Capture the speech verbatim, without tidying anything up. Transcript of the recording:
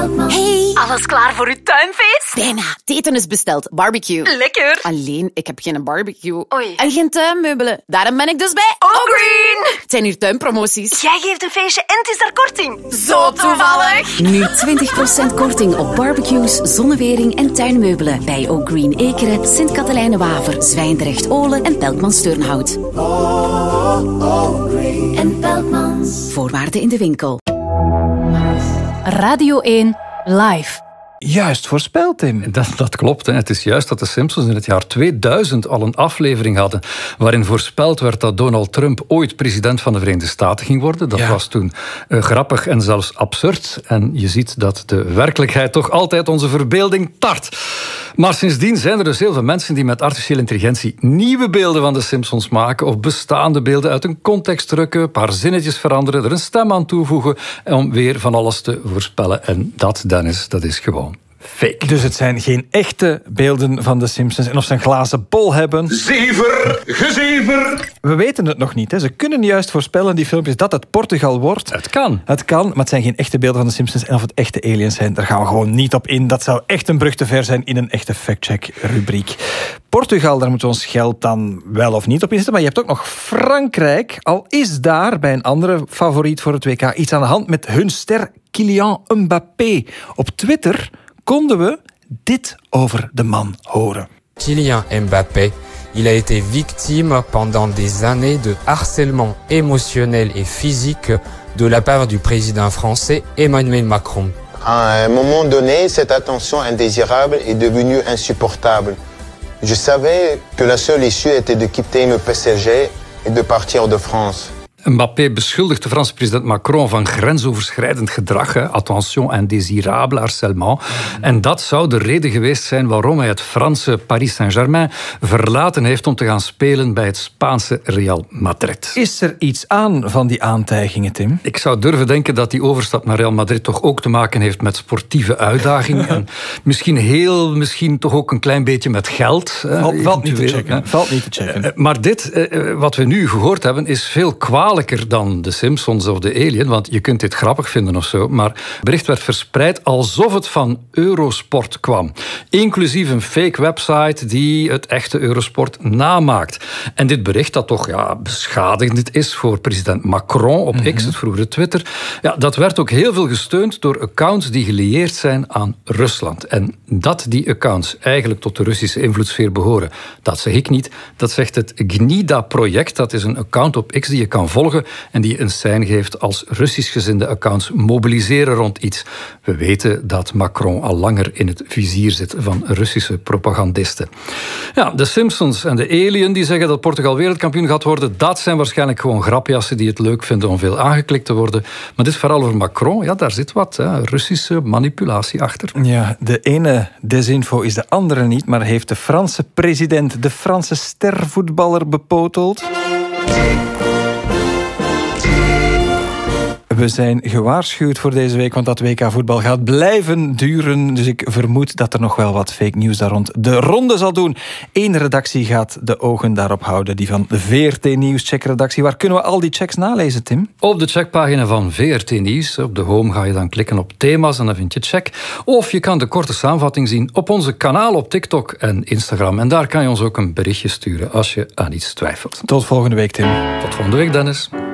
Beltmans. Hey, alles klaar voor uw tuinfeest? Bijna. Het eten is besteld. Barbecue. Lekker. Alleen, ik heb geen barbecue. Oei. En geen tuinmeubelen. Daarom ben ik dus bij O'Green. Het zijn hier tuinpromoties. Jij geeft een feestje en het is daar korting. Zo toevallig. Nu twintig procent korting op barbecues, zonnewering en tuinmeubelen. Bij O'Green Ekeren, Sint-Katelijne-Waver, Zwijndrecht-Olen en Pelkmans-Turnhout. En Beltmans. Voorwaarden in de winkel. Radio één Live. Juist voorspeld, Tim. Dat, dat klopt. Hè. Het is juist dat de Simpsons in het jaar tweeduizend al een aflevering hadden waarin voorspeld werd dat Donald Trump ooit president van de Verenigde Staten ging worden. Dat ja. was toen uh, grappig en zelfs absurd. En je ziet dat de werkelijkheid toch altijd onze verbeelding tart. Maar sindsdien zijn er dus heel veel mensen die met artificiële intelligentie nieuwe beelden van de Simpsons maken of bestaande beelden uit een context drukken, een paar zinnetjes veranderen, er een stem aan toevoegen om weer van alles te voorspellen. En dat, Dennis, dat is gewoon fake. Dus het zijn geen echte beelden van de Simpsons. En of ze een glazen bol hebben... Zever, gezever. We weten het nog niet. Hè. Ze kunnen juist voorspellen, die filmpjes, dat het Portugal wordt. Het kan. Het kan, maar het zijn geen echte beelden van de Simpsons. En of het echte aliens zijn, daar gaan we gewoon niet op in. Dat zou echt een brug te ver zijn in een echte factcheck-rubriek. Portugal, daar moeten we ons geld dan wel of niet op inzetten. Maar je hebt ook nog Frankrijk. Al is daar, bij een andere favoriet voor het W K, iets aan de hand met hun ster Kylian Mbappé. Op Twitter konden we dit over de man horen. Kylian Mbappé, il a été victime pendant des années de harcèlement émotionnel et physique de la part du président français Emmanuel Macron. À un moment donné, cette attention indésirable est devenue insupportable. Je savais que la seule issue était de quitter le P S G et de partir de France. Mbappé beschuldigt de Franse president Macron van grensoverschrijdend gedrag. Hè. Attention, indésirable, harcèlement. En dat zou de reden geweest zijn waarom hij het Franse Paris Saint-Germain verlaten heeft om te gaan spelen bij het Spaanse Real Madrid. Is er iets aan van die aantijgingen, Tim? Ik zou durven denken dat die overstap naar Real Madrid toch ook te maken heeft met sportieve uitdaging. En misschien heel, misschien toch ook een klein beetje met geld. Valt, valt niet te checken. Valt niet te checken. Uh, maar dit, uh, wat we nu gehoord hebben, is veel kwaad dan de Simpsons of de Alien, want je kunt dit grappig vinden of zo, maar het bericht werd verspreid alsof het van Eurosport kwam. Inclusief een fake website die het echte Eurosport namaakt. En dit bericht, dat toch ja, beschadigend is voor president Macron op X, het vroegere Twitter, ja, dat werd ook heel veel gesteund door accounts die gelieerd zijn aan Rusland. En dat die accounts eigenlijk tot de Russische invloedssfeer behoren, dat zeg ik niet. Dat zegt het Gnida-project. Dat is een account op X die je kan volgen en die een sein geeft als Russisch-gezinde accounts mobiliseren rond iets. We weten dat Macron al langer in het vizier zit van Russische propagandisten. Ja, de Simpsons en de Alien die zeggen dat Portugal wereldkampioen gaat worden, dat zijn waarschijnlijk gewoon grapjassen die het leuk vinden om veel aangeklikt te worden. Maar dit verhaal over Macron, ja, daar zit wat hè, Russische manipulatie achter. Ja, de ene desinfo is de andere niet, maar heeft de Franse president de Franse stervoetballer bepoteld? We zijn gewaarschuwd voor deze week, want dat W K-voetbal gaat blijven duren. Dus ik vermoed dat er nog wel wat fake news daar rond de ronde zal doen. Eén redactie gaat de ogen daarop houden, die van de V R T Nieuws checkredactie. Waar kunnen we al die checks nalezen, Tim? Op de checkpagina van V R T Nieuws. Op de home ga je dan klikken op thema's en dan vind je check. Of je kan de korte samenvatting zien op onze kanaal op TikTok en Instagram. En daar kan je ons ook een berichtje sturen als je aan iets twijfelt. Tot volgende week, Tim. Tot volgende week, Dennis.